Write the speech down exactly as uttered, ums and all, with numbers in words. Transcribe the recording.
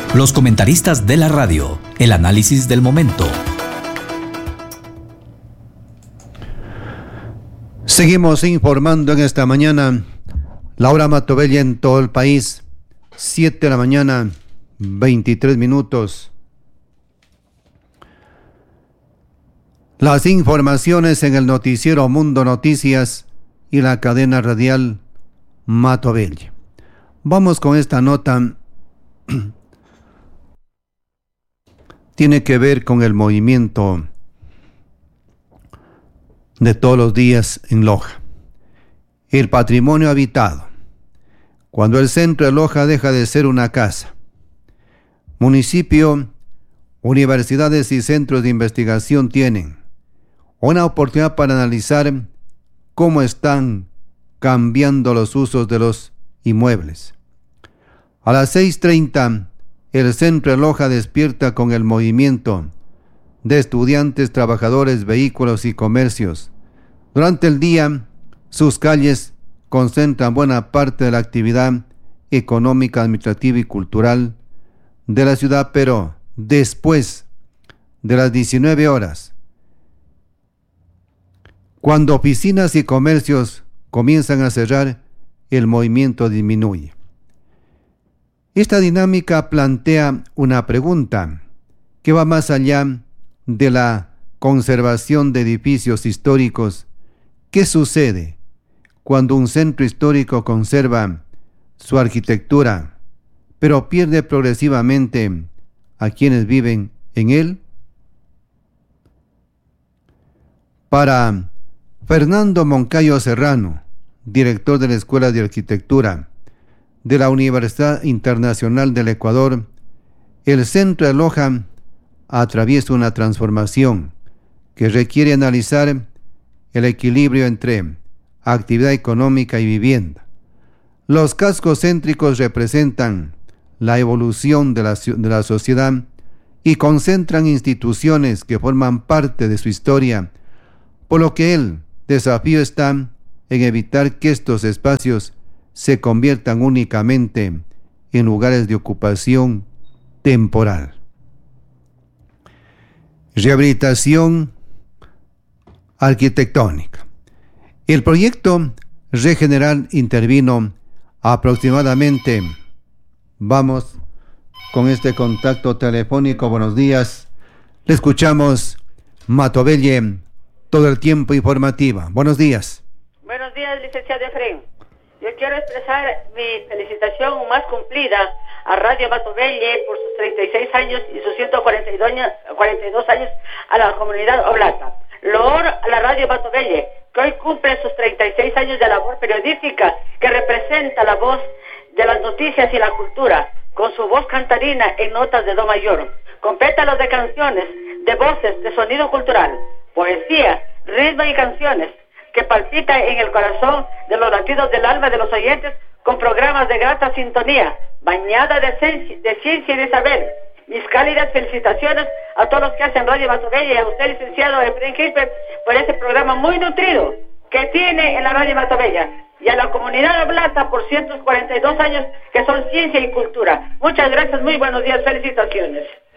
Los comentaristas de la radio, el análisis del momento. Seguimos informando en esta mañana. Laura Matobella en todo el país. siete de la mañana, veintitrés minutos. Las informaciones en el noticiero Mundo Noticias y la cadena radial Matobella. Vamos con esta nota. Tiene que ver con el movimiento de todos los días en Loja. El patrimonio habitado. Cuando el centro de Loja deja de ser una casa. Municipio, universidades y centros de investigación tienen una oportunidad para analizar cómo están cambiando los usos de los inmuebles. A las seis treinta, el centro de Loja despierta con el movimiento de estudiantes, trabajadores, vehículos y comercios. Durante el día, sus calles concentran buena parte de la actividad económica, administrativa y cultural de la ciudad, pero después de las diecinueve horas, cuando oficinas y comercios comienzan a cerrar, el movimiento disminuye. Esta dinámica plantea una pregunta que va más allá de la conservación de edificios históricos. ¿Qué sucede cuando un centro histórico conserva su arquitectura, pero pierde progresivamente a quienes viven en él? Para Fernando Moncayo Serrano, director de la Escuela de Arquitectura de la Universidad Internacional del Ecuador, el centro de Loja atraviesa una transformación que requiere analizar el equilibrio entre actividad económica y vivienda. Los cascos céntricos representan la evolución de la, de la sociedad y concentran instituciones que forman parte de su historia, por lo que el desafío está en evitar que estos espacios se conviertan únicamente en lugares de ocupación temporal. Rehabilitación arquitectónica. El proyecto Regenerar intervino aproximadamente, vamos con este contacto telefónico, buenos días, le escuchamos, Matobella, todo el tiempo informativa. Buenos días. Buenos días, licenciado Efren. Yo quiero expresar mi felicitación más cumplida a Radio Matobella por sus treinta y seis años y sus ciento cuarenta y dos años a la comunidad oblata. Loor a la Radio Matobella, que hoy cumple sus treinta y seis años de labor periodística, que representa la voz de las noticias y la cultura, con su voz cantarina en notas de do mayor, con pétalos de canciones, de voces, de sonido cultural, poesía, ritmo y canciones, que palpita en el corazón de los latidos del alma de los oyentes, con programas de grata sintonía, bañada de, de ciencia y de saber. Mis cálidas felicitaciones a todos los que hacen Radio Matobella y a usted, licenciado Efren Quispe, por ese programa muy nutrido que tiene en la Radio Matobella, y a la comunidad oblata por ciento cuarenta y dos años que son ciencia y cultura. Muchas gracias, muy buenos días, felicitaciones.